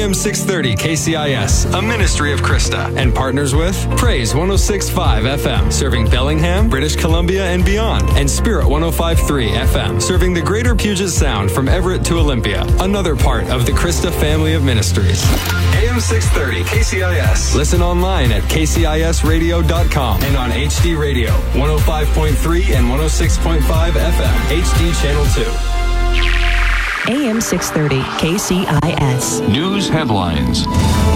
AM 630 KCIS, a ministry of Krista, and partners with Praise 106.5 FM, serving Bellingham, British Columbia, and beyond, and Spirit 105.3 FM, serving the greater Puget Sound from Everett to Olympia, another part of the Krista family of ministries. AM 630 KCIS. Listen online at kcisradio.com and on HD Radio, 105.3 and 106.5 FM, HD Channel 2. AM 630 KCIS. News headlines.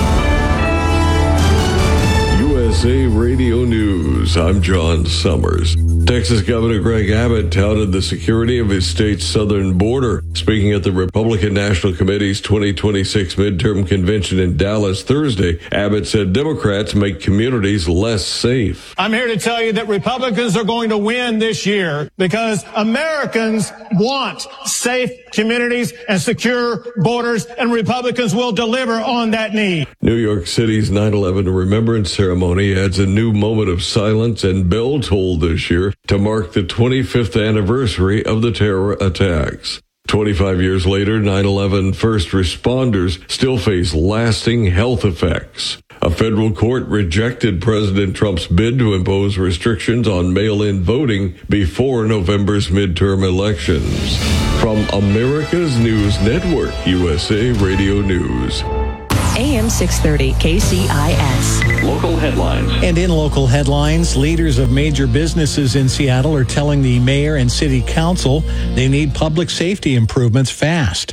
USA Radio News. I'm John Summers. Texas Governor Greg Abbott touted the security of his state's southern border. Speaking at the Republican National Committee's 2026 midterm convention in Dallas Thursday, Abbott said Democrats make communities less safe. I'm here to tell you that Republicans are going to win this year because Americans want safe communities and secure borders, and Republicans will deliver on that need. New York City's 9/11 Remembrance Ceremony adds a new moment of silence and bell toll this year to mark the 25th anniversary of the terror attacks. 25 years later, 9/11 first responders still face lasting health effects. A federal court rejected President Trump's bid to impose restrictions on mail-in voting before November's midterm elections. From America's News Network, USA Radio News. AM 630 KCIS. Local headlines. And in local headlines, leaders of major businesses in Seattle are telling the mayor and city council they need public safety improvements fast.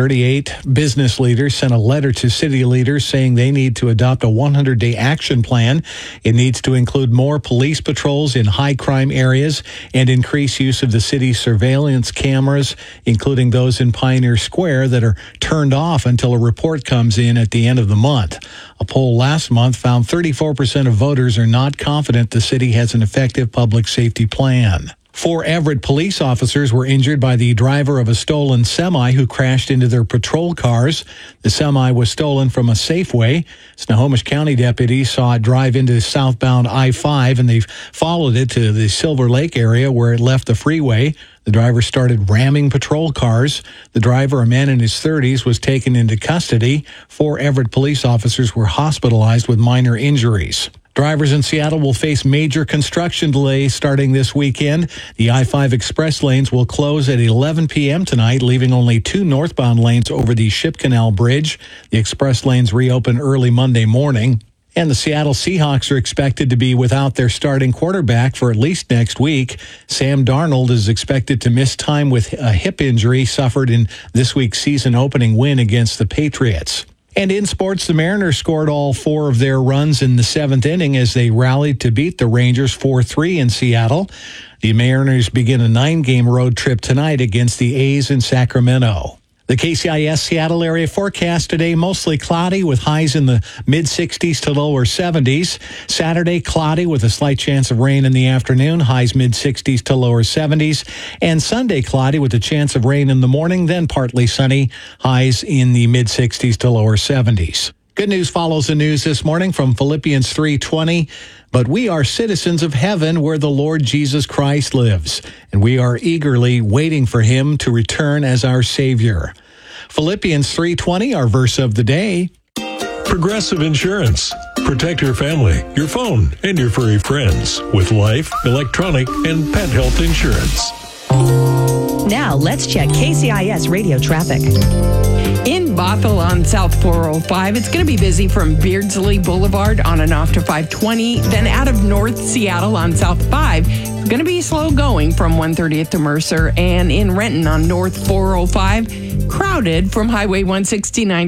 38 business leaders sent a letter to city leaders saying they need to adopt a 100-day action plan. It needs to include more police patrols in high-crime areas and increase use of the city's surveillance cameras, including those in Pioneer Square that are turned off until a report comes in at the end of the month. A poll last month found 34% of voters are not confident the city has an effective public safety plan. 4 Everett police officers were injured by the driver of a stolen semi who crashed into their patrol cars. The semi was stolen from a Safeway. Snohomish County deputies saw it drive into southbound I-5, and they followed it to the Silver Lake area where it left the freeway. The driver started ramming patrol cars. The driver, a man in his 30s, was taken into custody. 4 Everett police officers were hospitalized with minor injuries. Drivers in Seattle will face major construction delays starting this weekend. The I-5 express lanes will close at 11 p.m. tonight, leaving only 2 northbound lanes over the Ship Canal Bridge. The express lanes reopen early Monday morning. And the Seattle Seahawks are expected to be without their starting quarterback for at least next week. Sam Darnold is expected to miss time with a hip injury suffered in this week's season-opening win against the Patriots. And in sports, the Mariners scored all 4 of their runs in the 7th inning as they rallied to beat the Rangers 4-3 in Seattle. The Mariners begin a 9-game road trip tonight against the A's in Sacramento. The KCIS Seattle area forecast today, mostly cloudy with highs in the mid-60s to lower 70s. Saturday, cloudy with a slight chance of rain in the afternoon, highs mid-60s to lower 70s. And Sunday, cloudy with a chance of rain in the morning, then partly sunny, highs in the mid-60s to lower 70s. Good news follows the news this morning from Philippians 3:20. But we are citizens of heaven where the Lord Jesus Christ lives, and we are eagerly waiting for him to return as our Savior. Philippians 3:20, our verse of the day. Progressive Insurance. Protect your family, your phone, and your furry friends with life, electronic, and pet health insurance. Now let's check KCIS radio traffic. In Bothell on South 405, it's going to be busy from Beardsley Boulevard on and off to 520. Then out of North Seattle on South 5, it's going to be slow going from 130th to Mercer. And in Renton on North 405, crowded from Highway 169